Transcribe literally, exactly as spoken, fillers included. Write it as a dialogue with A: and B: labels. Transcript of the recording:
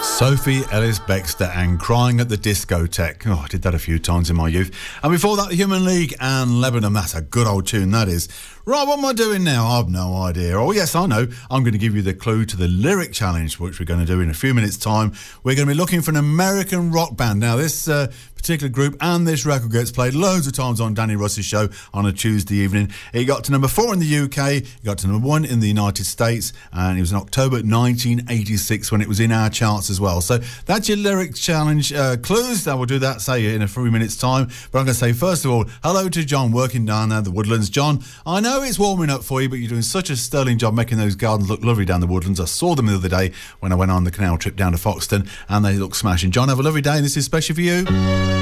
A: Sophie Ellis-Bextor and Crying at the Discotheque. Oh, I did that a few times in my youth. And before that, the Human League and Lebanon. That's a good old tune, that is. Right, what am I doing now? I've no idea. Oh, yes, I know. I'm going to give you the clue to the lyric challenge, which we're going to do in a few minutes' time. We're going to be looking for an American rock band. Now, this uh, particular group and this record gets played loads of times on Danny Russ's show on a Tuesday evening. It got to number four in the U K, it got to number one in the United States, and it was in October nineteen eighty-six when it was in our charts as well. So that's your lyric challenge uh, clues. I will do that, say, in a few minutes' time. But I'm going to say, first of all, hello to John working down there at the Woodlands. John, I know it's warming up for you, but you're doing such a sterling job making those gardens look lovely down the Woodlands. I saw them the other day when I went on the canal trip down to Foxton, and they look smashing. John, have a lovely day, and this is special for you.